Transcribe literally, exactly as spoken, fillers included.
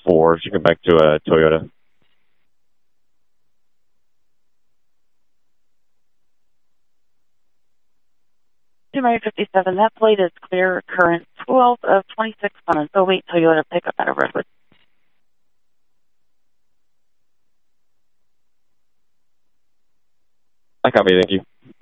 four. She come back to a Toyota. two Mary fifty-seven, that plate is clear. Current twelve of twenty-six on an oh eight Toyota pickup out of Redwood. I copy, thank you.